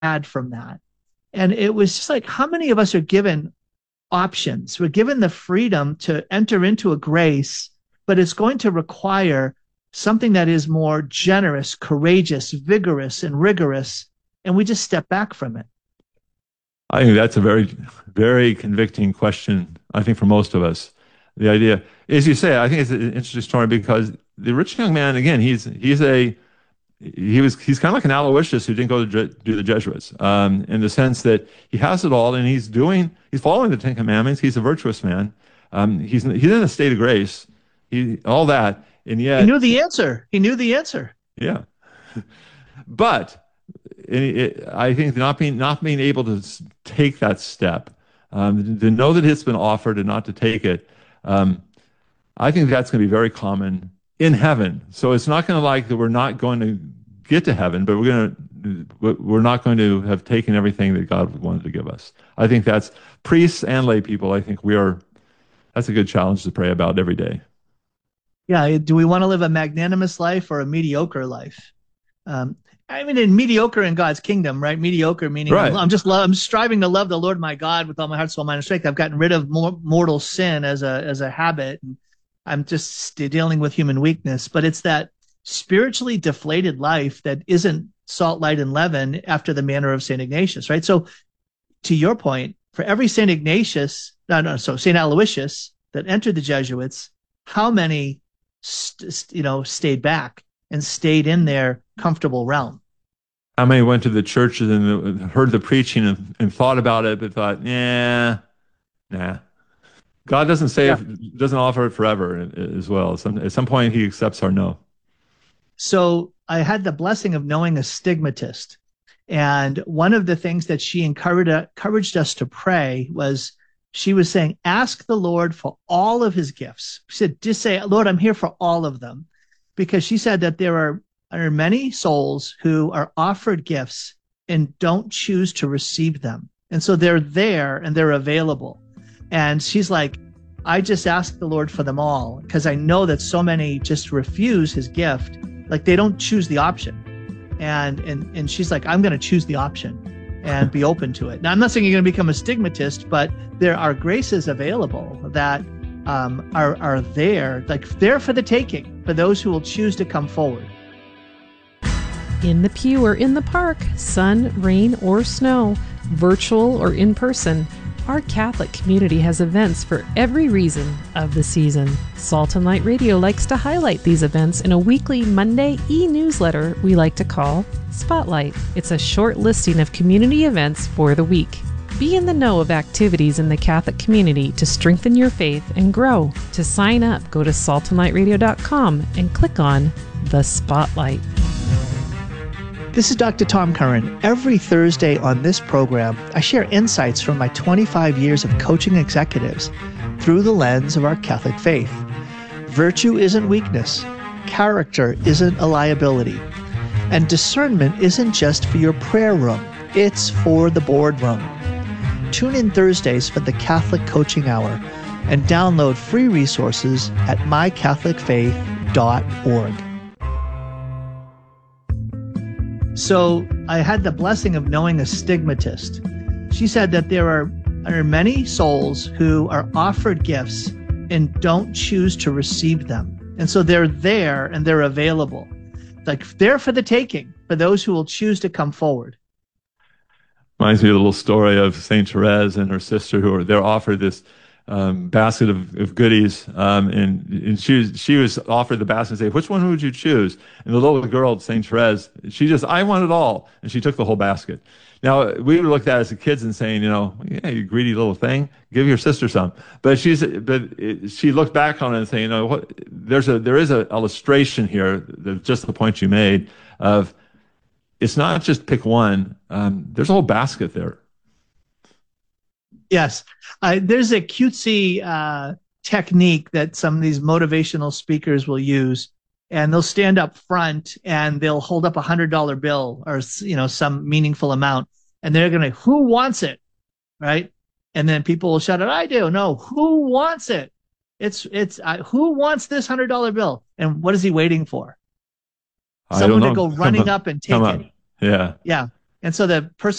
had from that. And it was just like, how many of us are given options? We're given the freedom to enter into a grace, but it's going to require something that is more generous, courageous, vigorous, and rigorous. And we just step back from it. I think that's a very, very convicting question, I think, for most of us. The idea, as you say, I think it's an interesting story because the rich young man, again, he's kind of like an Aloysius who didn't go to do the Jesuits, in the sense that he has it all and he's following the Ten Commandments. He's a virtuous man. He's in a state of grace. All that, and He yet, knew the answer. He knew the answer. yeah. But I think not being able to take that step, to know that it's been offered and not to take it, I think that's going to be very common in heaven. So it's not going to like that we're not going to get to heaven, but we're not going to have taken everything that God wanted to give us. I think that's priests and lay people. I think that's a good challenge to pray about every day. Yeah. Do we want to live a magnanimous life or a mediocre life? Um, I mean, in mediocre in God's kingdom, right? Mediocre meaning Right. I'm striving to love the Lord my God with all my heart, soul, mind, and strength. I've gotten rid of mortal sin as a habit. And I'm just dealing with human weakness. But it's that spiritually deflated life that isn't salt, light, and leaven after the manner of Saint Ignatius, right? So to your point, for every Saint Ignatius, so Saint Aloysius that entered the Jesuits, how many, stayed back and stayed in their comfortable realm? How many went to the churches and heard the preaching and thought about it, but thought, yeah, nah. God doesn't Yeah. doesn't offer it forever as well. At some point, He accepts our no. So I had the blessing of knowing a stigmatist. And one of the things that she encouraged us to pray was she was saying, ask the Lord for all of his gifts. She said, just say, Lord, I'm here for all of them. Because she said that there are many souls who are offered gifts and don't choose to receive them. And so they're there and they're available. And she's like, I just ask the Lord for them all because I know that so many just refuse his gift. Like they don't choose the option. And she's like, I'm going to choose the option and be open to it. Now, I'm not saying you're going to become a stigmatist, but there are graces available that are there, like there for the taking, for those who will choose to come forward. In the pew or in the park, sun, rain, or snow, virtual or in person, our Catholic community has events for every reason of the season. Salt and Light Radio likes to highlight these events in a weekly Monday e-newsletter we like to call Spotlight. It's a short listing of community events for the week. Be in the know of activities in the Catholic community to strengthen your faith and grow. To sign up, go to saltandlightradio.com and click on the Spotlight. This is Dr. Tom Curran. Every Thursday on this program, I share insights from my 25 years of coaching executives through the lens of our Catholic faith. Virtue isn't weakness. Character isn't a liability. And discernment isn't just for your prayer room. It's for the boardroom. Tune in Thursdays for the Catholic Coaching Hour and download free resources at mycatholicfaith.org. So I had the blessing of knowing a stigmatist. She said that there are many souls who are offered gifts and don't choose to receive them. And so they're there and they're available. Like they're for the taking, for those who will choose to come forward. Reminds me of a little story of Saint Therese and her sister they're offered this basket of goodies, and she was offered the basket and say, which one would you choose? And the little girl, Saint Therese, I want it all, and she took the whole basket. Now we would look at that as the kids and saying, yeah, you greedy little thing, give your sister some. But she looked back on it and saying, there is a illustration here, just the point you made of it's not just pick one. There's a whole basket there. Yes. There's a cutesy technique that some of these motivational speakers will use, and they'll stand up front and they'll hold up $100 bill or, some meaningful amount. And they're going to, who wants it? Right. And then people will shout out, I do. No, who wants it? Who wants this $100 bill? And what is he waiting for? I Someone don't to know. go running up and take it. Yeah. Yeah. And so the person